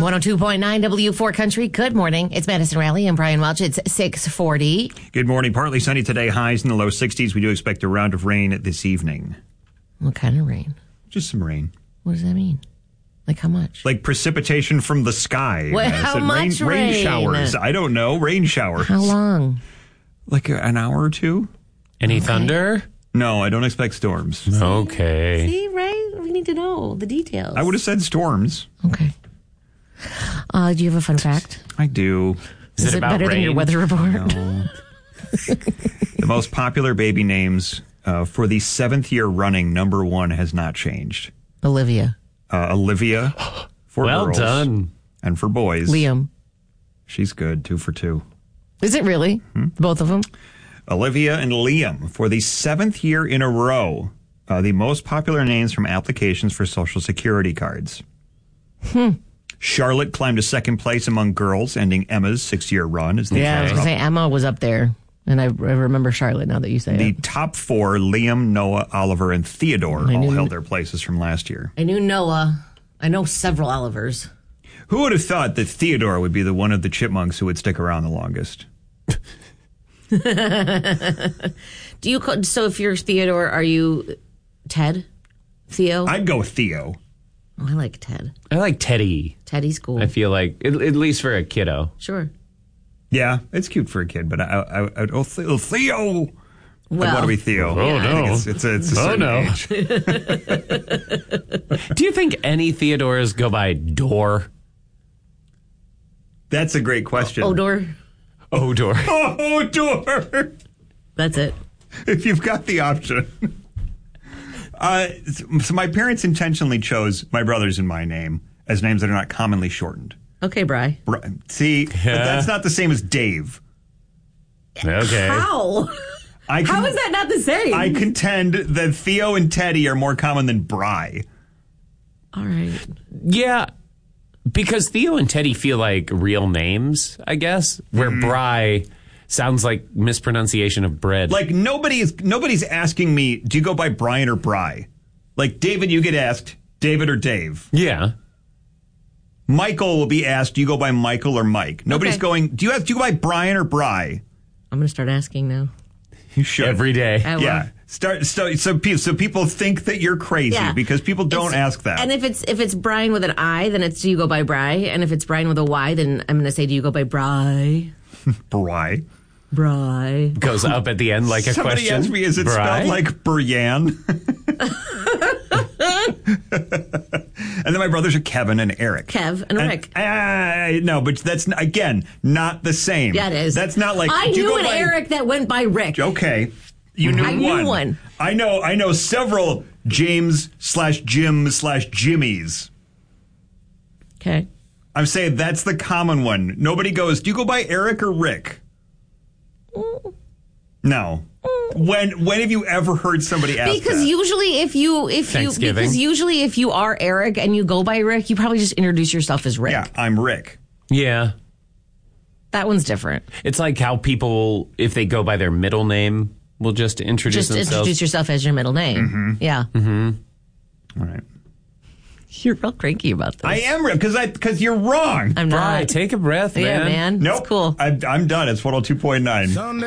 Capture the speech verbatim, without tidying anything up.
one oh two point nine W four Country. Good morning. It's Madison Raleigh and Brian Welch. It's six forty. Good morning. Partly sunny today. Highs in the low sixties. We do expect a round of rain this evening. What kind of rain? Just some rain. What does that mean? Like how much? Like precipitation from the sky. Well, I how said much rain? rain? Rain showers. I don't know. Rain showers. How long? Like a, an hour or two? Any okay. thunder? No, I don't expect storms. Okay. See, right? We need to know the details. I would have said storms. Okay. Uh, do you have a fun fact? I do. Is, Is it, it better rain? than your weather report? No. The most popular baby names uh, for the seventh year running, number one has not changed. Olivia. Uh, Olivia for well girls. done. And for boys. Liam. She's good, two for two. Is it really? Hmm? Both of them? Olivia and Liam for the seventh year in a row. Uh, the most popular names from applications for Social Security cards. Hmm. Charlotte climbed to second place among girls, ending Emma's six-year run. As the yeah, I was going to say Emma was up there. And I, I remember Charlotte now that you say the it. The top four, Liam, Noah, Oliver, and Theodore, I all knew, held their places from last year. I knew Noah. I know several Olivers. Who would have thought that Theodore would be the one of the chipmunks who would stick around the longest? Do you call, so if you're Theodore, are you Ted? Theo? I'd go with Theo. Oh, I like Ted. I like Teddy. Teddy's cool. I feel like, at, at least for a kiddo. Sure. Yeah, it's cute for a kid, but I, I, I oh, Theo. Well, I'd want to be Theo. Oh, yeah. no. It's, it's, a, it's a oh, certain no. age. Do you think any Theodores go by Dor? That's a great question. Odor. Odor. Odor. That's it. If you've got the option. Uh, so my parents intentionally chose my brother's and my name as names that are not commonly shortened. Okay, Bri. Bri- See, yeah. But that's not the same as Dave. Okay. How? I How is that not the same? I contend that Theo and Teddy are more common than Bri. All right. Yeah, because Theo and Teddy feel like real names, I guess, where mm. Bri sounds like mispronunciation of bread. Like nobody is nobody's asking me, do you go by Brian or Bri? Like David, you get asked David or Dave. Yeah. Michael will be asked, do you go by Michael or Mike? Nobody's okay. going, do you have, do you go by Brian or Bri? I'm going to start asking now. You should. Every day. I will. Yeah. Start so so people so people think that you're crazy yeah. because people don't it's, ask that. And if it's if it's Brian with an I, then it's do you go by Bri? And if it's Brian with a Y, then I'm going to say do you go by Bri? Bri. Bri. Goes up at the end like a Somebody question. Somebody asked me, is it Bri? spelled like Brienne? And then my brothers are Kevin and Eric. Kev and, and Rick. Uh, no, but that's, again, not the same. Yeah, it is. That's not like... I knew an by, Eric that went by Rick. Okay. You knew I one. knew one. I know, I know several James slash Jim slash Jimmys. Okay. I'm saying that's the common one. Nobody goes, do you go by Eric or Rick? Mm. No. When when have you ever heard somebody ask Because that? usually if you if you because usually if you are Eric and you go by Rick, you probably just introduce yourself as Rick. Yeah, I'm Rick. Yeah. That one's different. It's like how people, if they go by their middle name, will just introduce just themselves. introduce yourself as your middle name. Mm-hmm. Yeah. Mm-hmm. All right. You're real cranky about this. I am, because I because you're wrong. I'm not. Bri, take a breath, man. Yeah, man. Nope. It's cool. I, I'm done. It's one oh two point nine.